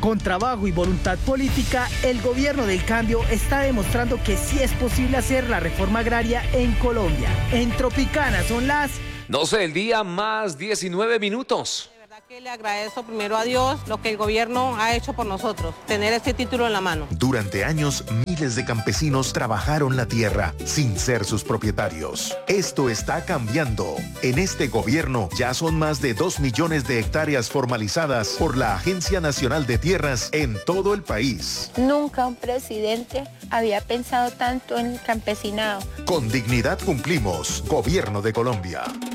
Con trabajo y voluntad política, el gobierno del cambio está demostrando que sí es posible hacer la reforma agraria en Colombia. En Tropicana son las 12 del día más 19 minutos. De verdad que le agradezco primero a Dios lo que el gobierno ha hecho por nosotros, tener este título en la mano. Durante años, miles de campesinos trabajaron la tierra sin ser sus propietarios. Esto está cambiando. En este gobierno ya son más de 2 millones de hectáreas formalizadas por la Agencia Nacional de Tierras en todo el país. Nunca un presidente había pensado tanto en el campesinado. Con dignidad cumplimos. Gobierno de Colombia.